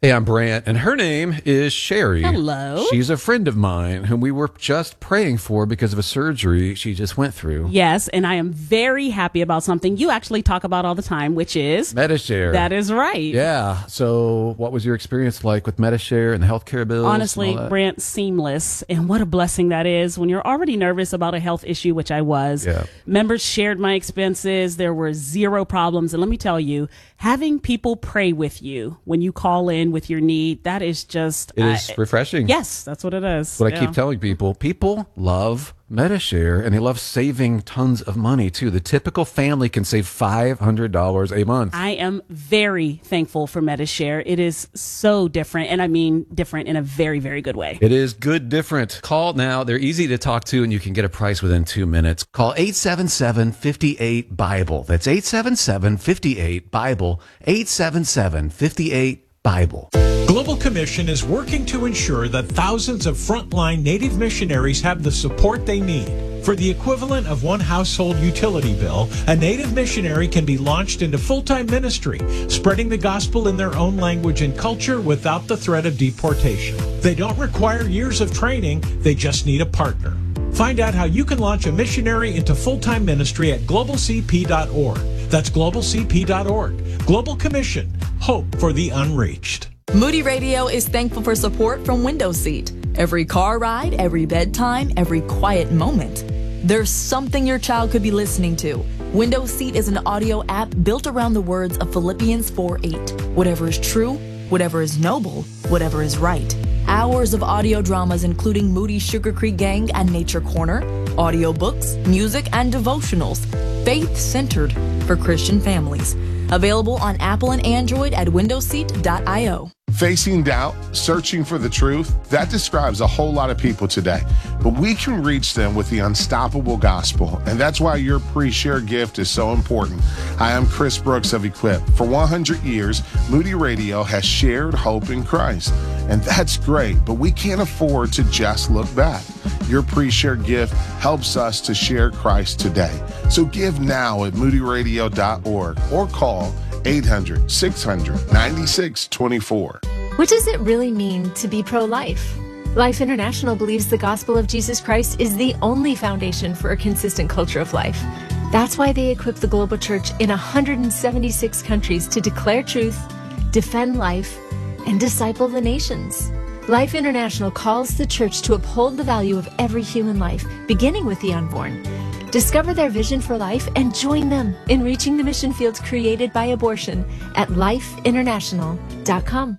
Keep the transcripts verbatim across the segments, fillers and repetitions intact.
Hey, I'm Brant, and her name is Sherry. Hello. She's a friend of mine whom we were just praying for because of a surgery she just went through. Yes, and I am very happy about something you actually talk about all the time, which is Medi-Share. That is right. Yeah. So what was your experience like with Medi-Share and the healthcare bills? Honestly, Brant, seamless. And what a blessing that is when you're already nervous about a health issue, which I was. Yeah. Members shared my expenses. There were zero problems. And let me tell you, having people pray with you when you call in with your need, that is just... It is uh, refreshing. Yes, that's what it is. What I Yeah. keep telling people, people love Medi-Share, and they love saving tons of money, too. The typical family can save five hundred dollars a month. I am very thankful for Medi-Share. It is so different, and I mean different in a very, very good way. It is good different. Call now. They're easy to talk to, and you can get a price within two minutes. Call eight seven seven, five eight, BIBLE. That's eight seven seven, five eight, BIBLE. eight seven seven, five eight, BIBLE. Global Commission is working to ensure that thousands of frontline Native missionaries have the support they need. For the equivalent of one household utility bill, a Native missionary can be launched into full-time ministry, spreading the gospel in their own language and culture without the threat of deportation. They don't require years of training, they just need a partner. Find out how you can launch a missionary into full-time ministry at global c p dot org. That's global c p dot org. Global Commission. Hope for the unreached. Moody Radio is thankful for support from Window Seat. Every car ride, every bedtime, every quiet moment. There's something your child could be listening to. Window Seat is an audio app built around the words of Philippians four eight. Whatever is true, whatever is noble, whatever is right. Hours of audio dramas including Moody Sugar Creek Gang and Nature Corner, audiobooks, music, and devotionals. Faith-centered for Christian families. Available on Apple and Android at window seat dot io. Facing doubt, searching for the truth, that describes a whole lot of people today. But we can reach them with the unstoppable gospel, and that's why your pre-share gift is so important. Hi, I'm Chris Brooks of Equip. For one hundred years, Moody Radio has shared hope in Christ, and that's great, but we can't afford to just look back. Your pre-share gift helps us to share Christ today. So give now at moody radio dot org or call eight hundred, six hundred, ninety-six twenty-four. What does it really mean to be pro-life? Life International believes the gospel of Jesus Christ is the only foundation for a consistent culture of life. That's why they equip the global church in one hundred seventy-six countries to declare truth, defend life, and disciple the nations. Life International calls the church to uphold the value of every human life, beginning with the unborn. Discover their vision for life and join them in reaching the mission fields created by abortion at life international dot com.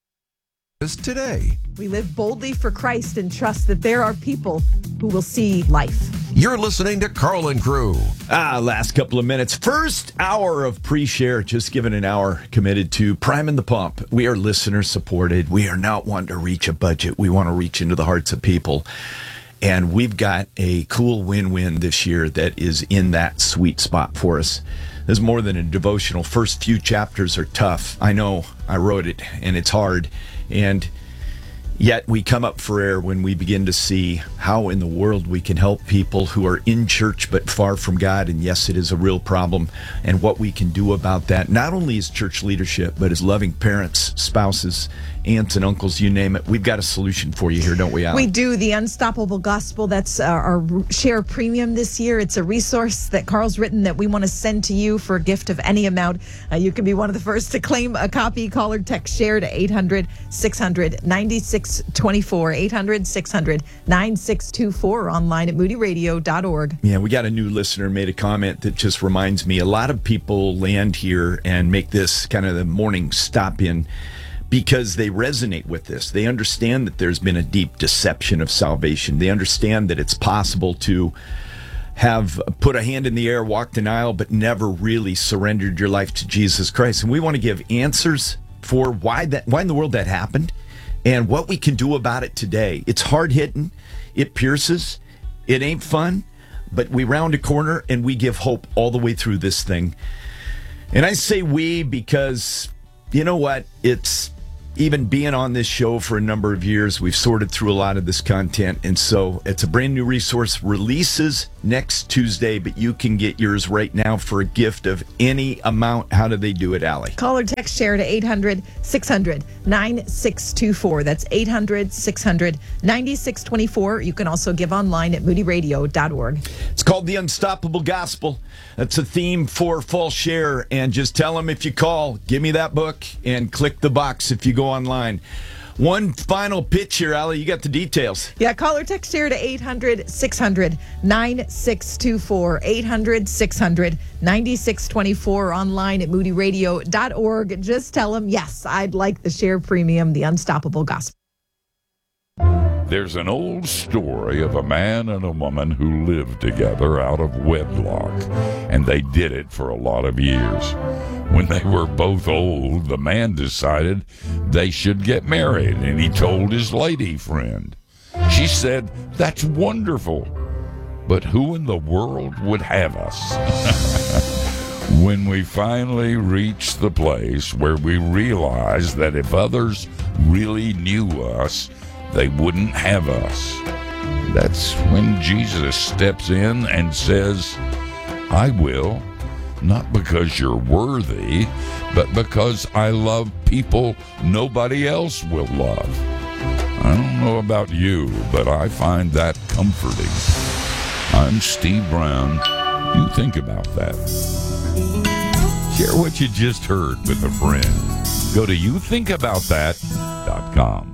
Today, we live boldly for Christ and trust that there are people who will see life. You're listening to Carl and Crew. Ah, last couple of minutes. First hour of pre-share, just given an hour committed to priming the pump. We are listener supported. We are not wanting to reach a budget. We want to reach into the hearts of people. And we've got a cool win-win this year that is in that sweet spot for us. There's more than a devotional. First few chapters are tough. I know, I wrote it, and it's hard. And yet we come up for air when we begin to see how in the world we can help people who are in church but far from God. And yes, it is a real problem. And what we can do about that, not only as church leadership, but as loving parents, spouses, aunts and uncles, you name it. We've got a solution for you here, don't we, Alan? We do. The Unstoppable Gospel, that's uh, our share premium this year. It's a resource that Carl's written that we want to send to you for a gift of any amount. Uh, you can be one of the first to claim a copy. Call or text share to eight hundred, six hundred, ninety-six twenty-four, eight hundred, six hundred, ninety-six twenty-four, online at moody radio dot org. Yeah, we got a new listener made a comment that just reminds me. A lot of people land here and make this kind of the morning stop in because they resonate with this. They understand that there's been a deep deception of salvation. They understand that it's possible to have put a hand in the air, walked an aisle, but never really surrendered your life to Jesus Christ. And we want to give answers for why that, why in the world that happened and what we can do about it today. It's hard-hitting. It pierces. It ain't fun. But we round a corner and we give hope all the way through this thing. And I say we because, you know what? It's even being on this show for a number of years, we've sorted through a lot of this content. And so it's a brand new resource, releases next Tuesday, but you can get yours right now for a gift of any amount. How do they do it, Allie? Call or text share to eight hundred, six hundred, nine six two four. That's eight hundred, six hundred, nine six two four. You can also give online at moody radio dot org. It's called The Unstoppable Gospel. That's a theme for Fall Share. And just tell them if you call, give me that book, and click the box if you go online. One final pitch here, Allie. You got the details. Yeah, call or text here to eight hundred, six hundred, nine six two four. eight hundred, six hundred, nine six two four. Online at moody radio dot org. Just tell them, yes, I'd like the Share Premium, The Unstoppable Gospel. There's an old story of a man and a woman who lived together out of wedlock, and they did it for a lot of years. When they were both old, the man decided they should get married, and he told his lady friend. She said, "That's wonderful, but who in the world would have us?" When we finally reached the place where we realized that if others really knew us, they wouldn't have us, that's when Jesus steps in and says, "I will, not because you're worthy, but because I love people nobody else will love." I don't know about you, but I find that comforting. I'm Steve Brown. You think about that. Share what you just heard with a friend. Go to you think about that dot com.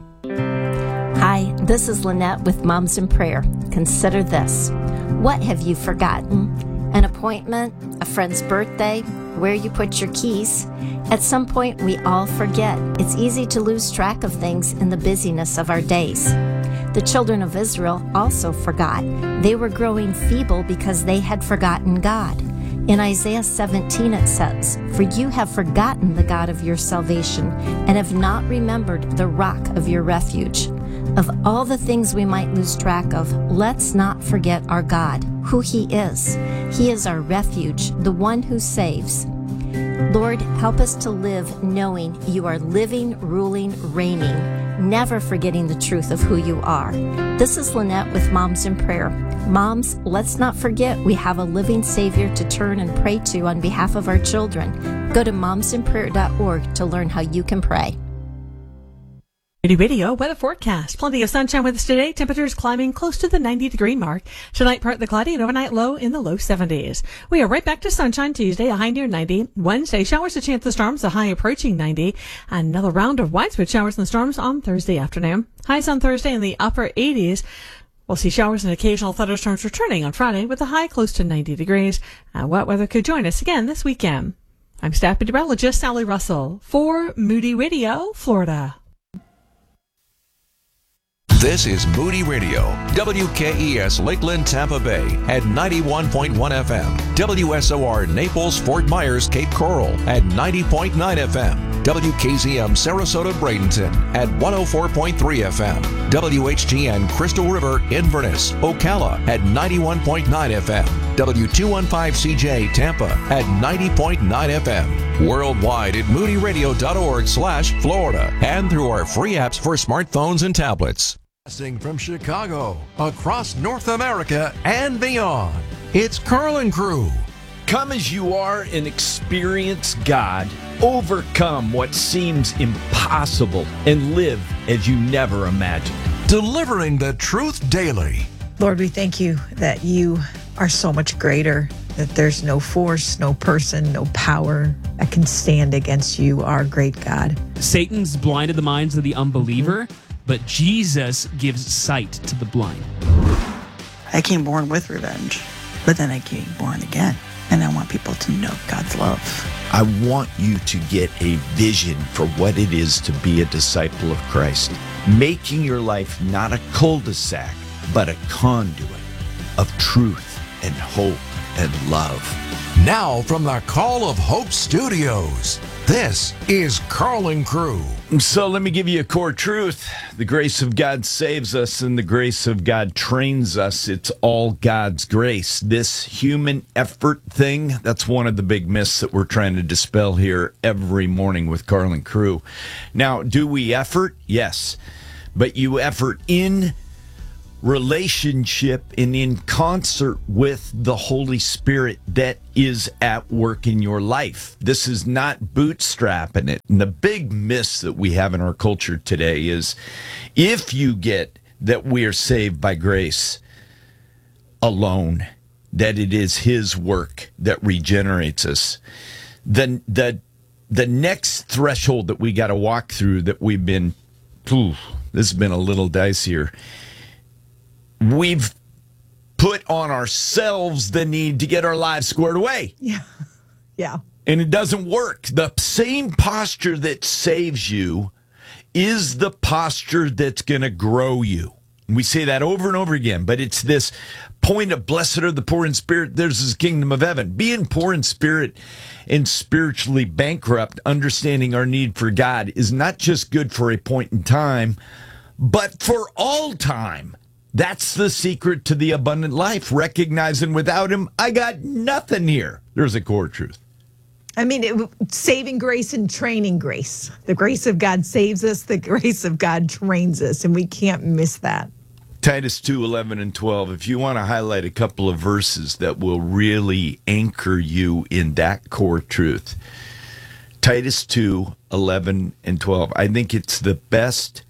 Hi, this is Lynette with Moms in Prayer. Consider this. What have you forgotten? An appointment? A friend's birthday? Where you put your keys? At some point, we all forget. It's easy to lose track of things in the busyness of our days. The children of Israel also forgot. They were growing feeble because they had forgotten God. In Isaiah seventeen it says, "For you have forgotten the God of your salvation, and have not remembered the rock of your refuge." Of all the things we might lose track of, let's not forget our God, who He is. He is our refuge, the one who saves. Lord, help us to live knowing you are living, ruling, reigning, never forgetting the truth of who you are. This is Lynette with Moms in Prayer. Moms, let's not forget we have a living Savior to turn and pray to on behalf of our children. Go to moms in prayer dot org to learn how you can pray. Moody Radio weather forecast. Plenty of sunshine with us today. Temperatures climbing close to the ninety degree mark. Tonight, partly cloudy and overnight low in the low seventies. We are right back to sunshine Tuesday, a high near ninety. Wednesday, showers, a chance of storms, a high approaching ninety. Another round of widespread showers and storms on Thursday afternoon. Highs on Thursday in the upper eighties. We'll see showers and occasional thunderstorms returning on Friday with a high close to ninety degrees. Uh, wet weather could join us again this weekend. I'm staff meteorologist Sally Russell for Moody Radio, Florida. This is Moody Radio, W K E S Lakeland, Tampa Bay at ninety-one point one F M, W S O R Naples, Fort Myers, Cape Coral at ninety point nine F M, W K Z M Sarasota, Bradenton at one oh four point three F M, W H G N Crystal River, Inverness, Ocala at ninety-one point nine F M, W two fifteen C J Tampa at ninety point nine F M, worldwide at moody radio dot org slash Florida, and through our free apps for smartphones and tablets. From Chicago, across North America and beyond, it's Carl and Crew. Come as you are and experience God. Overcome what seems impossible and live as you never imagined. Delivering the truth daily. Lord, we thank you that you are so much greater, that there's no force, no person, no power that can stand against you, our great God. Satan's blinded the minds of the unbeliever, but Jesus gives sight to the blind. I came born with revenge, but then I came born again, and I want people to know God's love. I want you to get a vision for what it is to be a disciple of Christ, making your life not a cul-de-sac, but a conduit of truth and hope and love. Now from the Call of Hope Studios, this is Carl and Crew. So let me give you a core truth. The grace of God saves us and the grace of God trains us. It's all God's grace. This human effort thing, that's one of the big myths that we're trying to dispel here every morning with Carl and Crew. Now, do we effort? Yes. But you effort in relationship and in concert with the Holy Spirit that is at work in your life. This is not bootstrapping it. And the big miss that we have in our culture today is if you get that we are saved by grace alone, that it is his work that regenerates us, then the the next threshold that we got to walk through that we've been, ooh, this has been a little dicier. We've put on ourselves the need to get our lives squared away. Yeah. Yeah. And it doesn't work. The same posture that saves you is the posture that's going to grow you. And we say that over and over again, but it's this point of blessed are the poor in spirit, there's his kingdom of heaven. Being poor in spirit and spiritually bankrupt, understanding our need for God is not just good for a point in time, but for all time. That's the secret to the abundant life, recognizing without him, I got nothing here. There's a core truth. I mean, it, saving grace and training grace. The grace of God saves us. The grace of God trains us, and we can't miss that. Titus two, eleven and twelve. If you want to highlight a couple of verses that will really anchor you in that core truth. Titus two, eleven and twelve. I think it's the best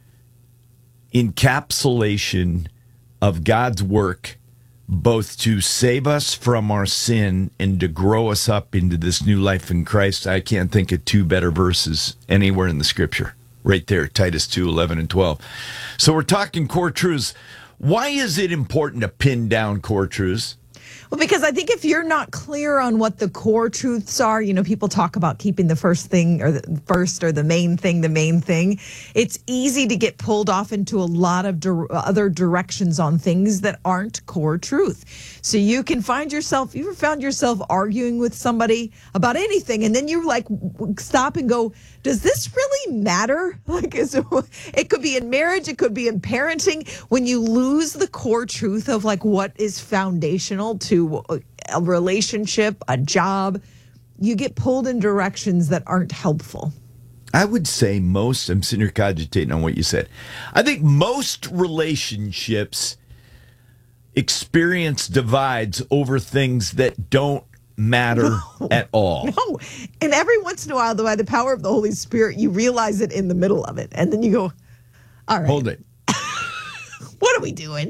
encapsulation of God's work, both to save us from our sin and to grow us up into this new life in Christ. I can't think of two better verses anywhere in the scripture. Right there, Titus two, eleven and twelve. So we're talking core truths. Why is it important to pin down core truths? Well, because I think if you're not clear on what the core truths are, you know, people talk about keeping the first thing or the first or the main thing, the main thing. It's easy to get pulled off into a lot of di- other directions on things that aren't core truth. So you can find yourself, you ever found yourself arguing with somebody about anything, and then you like stop and go, does this really matter? Like, is it, it could be in marriage, it could be in parenting. When you lose the core truth of like what is foundational to a relationship, a job, you get pulled in directions that aren't helpful. I would say most, I'm sitting here cogitating on what you said. I think most relationships experience divides over things that don't matter no, at all. No. And every once in a while, though, by the power of the Holy Spirit, you realize it in the middle of it. And then you go, all right. Hold it. What are we doing?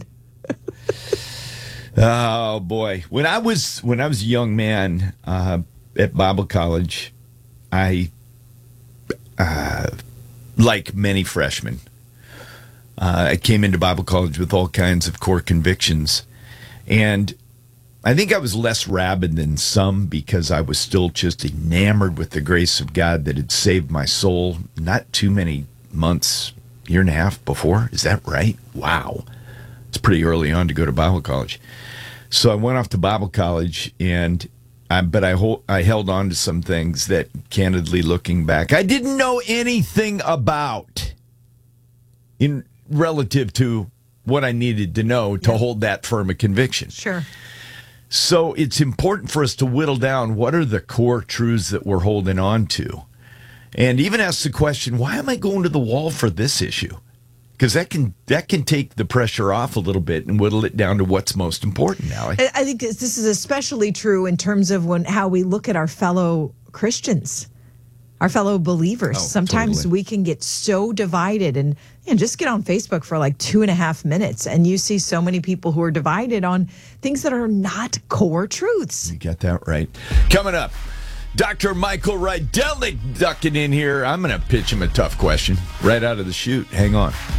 Oh boy! When I was when I was a young man uh, at Bible college, I, uh, like many freshmen, uh, I came into Bible college with all kinds of core convictions, and I think I was less rabid than some because I was still just enamored with the grace of God that had saved my soul. Not too many months, year and a half before. Is that right? Wow, it's pretty early on to go to Bible college. So I went off to Bible college, and I, but I, hold, I held on to some things that, candidly looking back, I didn't know anything about in relative to what I needed to know to yeah. hold that firm a conviction. Sure. So it's important for us to whittle down what are the core truths that we're holding on to, and even ask the question, why am I going to the wall for this issue? Because that can that can take the pressure off a little bit and whittle it down to what's most important, Allie. I think this is especially true in terms of when how we look at our fellow Christians, our fellow believers. Oh, Sometimes totally. we can get so divided, and, and just get on Facebook for like two and a half minutes, and you see so many people who are divided on things that are not core truths. You got that right. Coming up, Doctor Michael Rydelnik ducking in here. I'm going to pitch him a tough question right out of the chute. Hang on.